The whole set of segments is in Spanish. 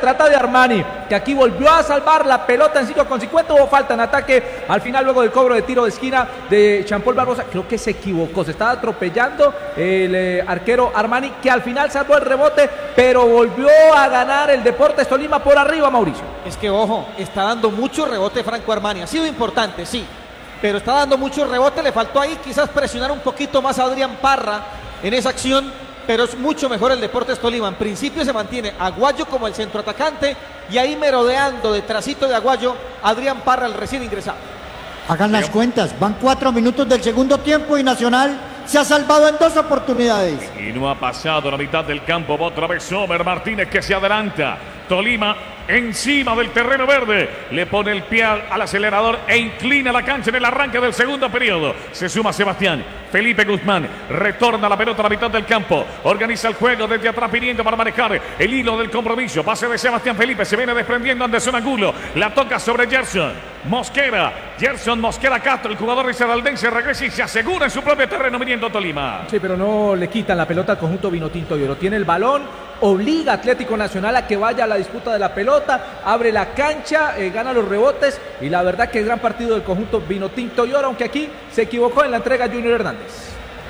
trata de Armani, que aquí volvió a salvar la pelota en 5:50, hubo falta en ataque, al final luego del cobro de tiro de esquina de Jean-Paul Barbosa, creo que se equivocó, se estaba atropellando el arquero Armani, que al final salvó el rebote, pero volvió a ganar el Deportes Tolima por arriba, Mauricio. Es que ojo, está dando mucho rebote Franco Armani, ha sido importante, sí, pero está dando mucho rebote, le faltó ahí quizás presionar un poquito más a Adrián Parra en esa acción, pero es mucho mejor el Deportes Tolima. En principio se mantiene Aguayo como el centroatacante y ahí merodeando detrásito de Aguayo, Adrián Parra, el recién ingresado. Hagan las cuentas, van 4 minutos del segundo tiempo y Nacional se ha salvado en 2 oportunidades. Y no ha pasado la mitad del campo, otra vez Somer Martínez que se adelanta. Tolima encima del terreno verde, le pone el pie al acelerador e inclina la cancha en el arranque del segundo periodo. Se suma Sebastián, Felipe Guzmán, retorna la pelota a la mitad del campo, organiza el juego desde atrás pidiendo para manejar el hilo del compromiso. Pase de Sebastián Felipe, se viene desprendiendo Anderson Angulo, la toca sobre Gerson Mosquera, Gerson Mosquera Castro, el jugador risaraldense regresa y se asegura en su propio terreno viniendo Tolima. Sí, pero no le quitan la pelota al conjunto Vinotinto y Oro, tiene el balón, obliga a Atlético Nacional a que vaya a la disputa de la pelota, abre la cancha, gana los rebotes y la verdad que es gran partido del conjunto Vinotinto y Oro, aunque aquí se equivocó en la entrega Junior Hernández.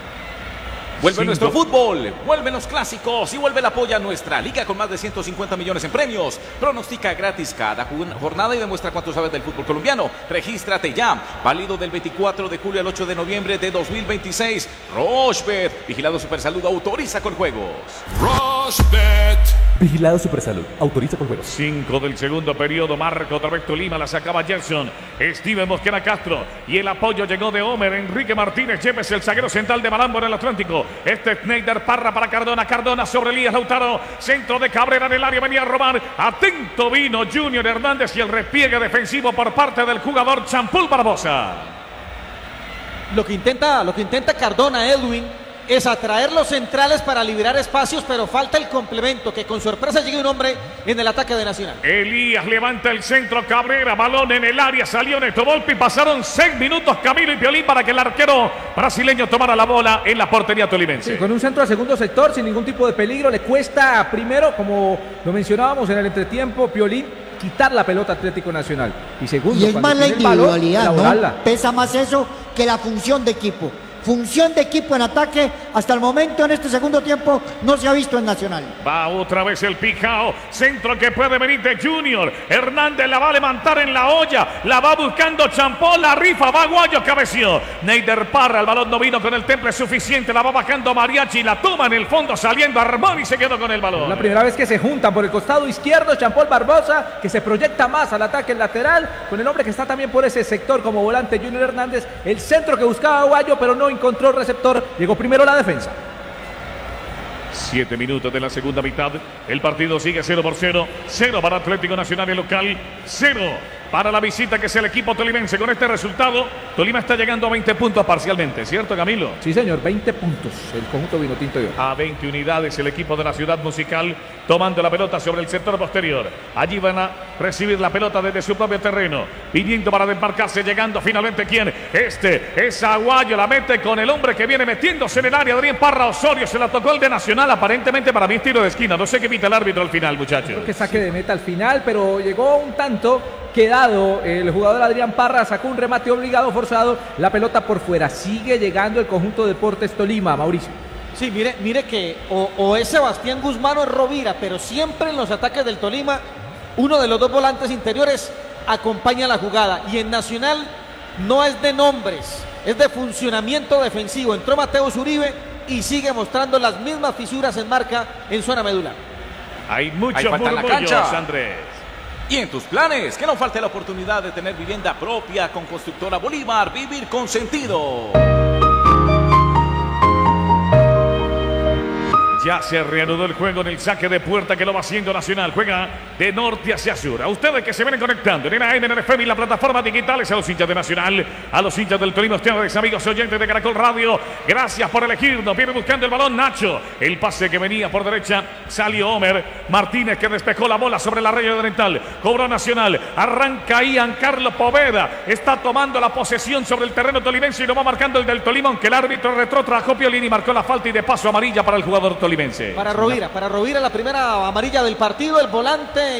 Vuelve nuestro fútbol, vuelven los clásicos y vuelve el apoyo a nuestra liga con más de 150 millones en premios. Pronostica gratis cada jornada y demuestra cuánto sabes del fútbol colombiano. Regístrate ya, válido del 24 de julio al 8 de noviembre de 2026. Rochebet, Vigilado Supersalud, autoriza con juegos. Rochebet. Vigilado Supersalud, autoriza con juegos. 5 del segundo periodo, marca otra vez Tolima, la sacaba Gerson, Steven Mosquera Castro y el apoyo llegó de Homer, Enrique Martínez Yepes, el zaguero central de Malambo en el Atlántico. Este es Neider Parra para Cardona, Cardona sobre Elías Lautaro, centro de Cabrera en el área, venía a robar, atento vino Junior Hernández y el repliegue defensivo por parte del jugador Jean-Paul Barbosa. Lo que intenta Cardona, Edwin, es atraer los centrales para liberar espacios, pero falta el complemento, que con sorpresa llegue un hombre en el ataque de Nacional. Elías levanta el centro, Cabrera, balón en el área, salió Neto Volpi, pasaron 6 minutos Camilo y Piolín para que el arquero brasileño tomara la bola en la portería tolimense. Sí, con un centro al segundo sector, sin ningún tipo de peligro, le cuesta primero, como lo mencionábamos en el entretiempo, Piolín, quitar la pelota a Atlético Nacional. Y segundo, y es más la individualidad, ¿no? Pesa más eso que la función de equipo. Función de equipo en ataque, hasta el momento en este segundo tiempo no se ha visto en Nacional. Va otra vez el picao, centro que puede venir de Junior. Hernández la va a levantar en la olla, la va buscando Champón, la rifa, va Aguayo, cabeció. Neider Parra, el balón no vino con el temple suficiente, la va bajando Mariachi, la toma en el fondo saliendo Armani y se quedó con el balón. La primera vez que se juntan por el costado izquierdo, Jean-Paul Barbosa, que se proyecta más al ataque lateral, con el hombre que está también por ese sector como volante Junior Hernández, el centro que buscaba Aguayo, pero no encontró el receptor, llegó primero la defensa. 7 minutos de la segunda mitad, el partido sigue 0-0, 0 para Atlético Nacional el local, 0 para la visita que es el equipo tolimense. Con este resultado, Tolima está llegando a 20 puntos parcialmente, ¿cierto, Camilo? Sí, señor, 20 puntos el conjunto Vinotinto y Oro. A 20 unidades el equipo de la Ciudad Musical, tomando la pelota sobre el sector posterior. Allí van a recibir la pelota desde su propio terreno, pidiendo para desmarcarse, llegando finalmente ¿quién? Este es Aguayo, la mete con el hombre que viene metiéndose en el área, Adrián Parra Osorio, se la tocó el de Nacional, aparentemente para mí es tiro de esquina, no sé qué pita el árbitro al final, muchachos. Creo que saque de meta al final, pero llegó un tanto quedado, el jugador Adrián Parra sacó un remate obligado, forzado, la pelota por fuera, sigue llegando el conjunto de Deportes Tolima, Mauricio. Sí, mire que o es Sebastián Guzmán o es Rovira, pero siempre en los ataques del Tolima, uno de los dos volantes interiores acompaña la jugada, y en Nacional no es de nombres, es de funcionamiento defensivo. Entró Mateus Uribe y sigue mostrando las mismas fisuras en marca en zona medular. Hay muchos murmullos, Andrés. Y en tus planes, que no falte la oportunidad de tener vivienda propia con Constructora Bolívar, vivir con sentido. Ya se reanudó el juego en el saque de puerta que lo va haciendo Nacional. Juega de norte hacia sur. A ustedes que se vienen conectando en NAN, en FM y las plataformas digitales, a los hinchas de Nacional, a los hinchas del Tolima, ustedes amigos oyentes de Caracol Radio, gracias por elegirnos. Viene buscando el balón Nacho. El pase que venía por derecha, salió Homer Martínez que despejó la bola sobre la raya oriental. Cobró Nacional. Arranca Ian Carlos Poveda. Está tomando la posesión sobre el terreno tolimense y lo va marcando el del Tolima, aunque el árbitro retrotrajo Piolín y marcó la falta y de paso amarilla para el jugador tolimense. Para Rovira la primera amarilla del partido, el volante